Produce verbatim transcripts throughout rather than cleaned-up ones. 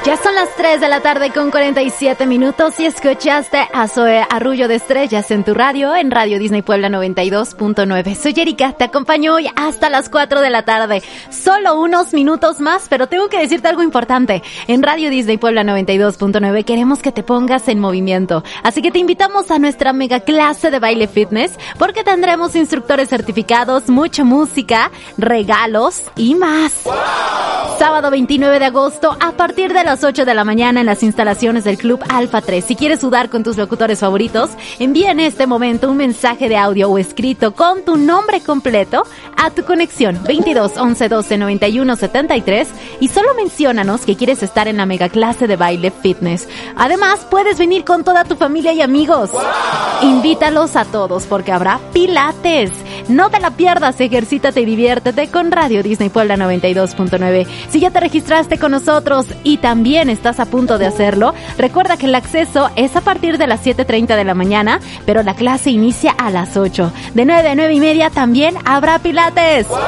Ya son las tres de la tarde con cuarenta y siete minutos y escuchaste a Zoe Arrullo de Estrellas en tu radio, en Radio Disney Puebla noventa y dos punto nueve. Soy Erika, te acompaño hoy hasta las cuatro de la tarde. Solo unos minutos más, pero tengo que decirte algo importante. En Radio Disney Puebla noventa y dos punto nueve queremos que te pongas en movimiento. Así que te invitamos a nuestra mega clase de baile fitness, porque tendremos instructores certificados, mucha música, regalos y más. ¡Wow! Sábado veintinueve de agosto, a partir de las ocho de la mañana en las instalaciones del Club Alfa tres. Si quieres sudar con tus locutores favoritos, envía en este momento un mensaje de audio o escrito con tu nombre completo a tu conexión veintidós once doce noventa y uno setenta y tres y solo menciónanos que quieres estar en la mega clase de baile fitness. Además, puedes venir con toda tu familia y amigos. ¡Wow! Invítalos a todos porque habrá pilates. No te la pierdas, ejercítate y diviértete con Radio Disney Puebla noventa y dos punto nueve. Si ya te registraste con nosotros y también estás a punto de hacerlo, recuerda que el acceso es a partir de las siete treinta de la mañana, pero la clase inicia a las ocho. De nueve a nueve y media también habrá pilates. ¡Wow!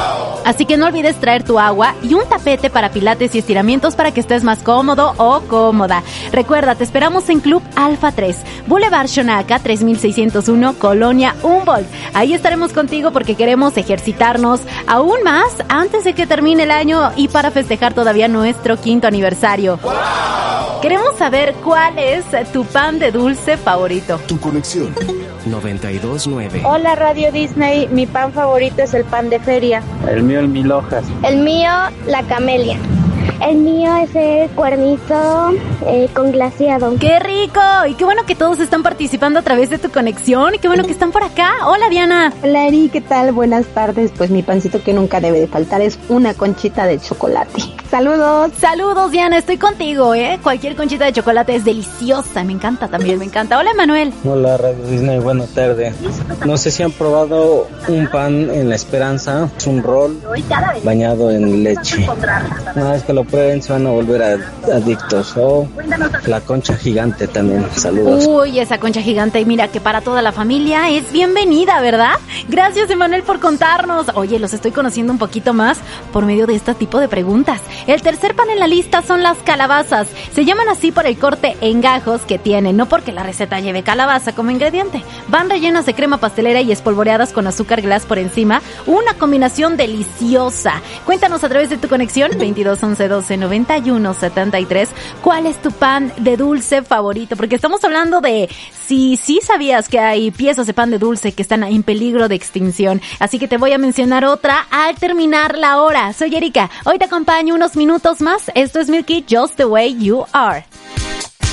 Así que no olvides traer tu agua y un tapete para pilates y estiramientos para que estés más cómodo o cómoda. Recuerda, te esperamos en Club Alfa tres, Boulevard Xonaca tres mil seiscientos uno, Colonia Humboldt. Ahí estaremos contigo porque queremos ejercitarnos aún más antes de que termine el año y para festejar todavía nuestro quinto aniversario. ¡Wow! Queremos saber cuál es tu pan de dulce favorito. Tu conexión noventa y dos punto nueve. Hola Radio Disney, mi pan favorito es el pan de feria. El mío el mil hojas. El mío la camelia. El mío es el cuernito eh, con glaseado. ¡Qué rico! Y qué bueno que todos están participando a través de tu conexión. Y qué bueno que están por acá. Hola, Diana. Hola, Eri, ¿qué tal? Buenas tardes. Pues mi pancito que nunca debe de faltar es una conchita de chocolate. ¡Saludos! ¡Saludos, Diana! Estoy contigo, ¿eh? Cualquier conchita de chocolate es deliciosa. Me encanta también, me encanta. Hola, Manuel. Hola, Radio Disney. Buenas tardes. No sé si han probado un pan en La Esperanza. Es un rol bañado en leche. Una vez que lo prueben se van a volver a, adictos. O la concha gigante también. Saludos. Uy, esa concha gigante. Mira que para toda la familia es bienvenida, ¿verdad? Gracias, Emanuel, por contarnos. Oye, los estoy conociendo un poquito más por medio de este tipo de preguntas. El tercer pan en la lista son las calabazas. Se llaman así por el corte en gajos que tienen, no porque la receta lleve calabaza como ingrediente. Van rellenas de crema pastelera y espolvoreadas con azúcar glass por encima. Una combinación deliciosa. Cuéntanos a través de tu conexión veintidós once doce noventa y uno setenta y tres cuál es tu pan de dulce favorito, porque estamos hablando de si sí sabías que hay piezas de pan de dulce que están en peligro de extinción. Así que te voy a mencionar otra al terminar la hora. Soy Erika. Hoy te acompaño unos minutos más. Esto es Milky, Just the Way You Are.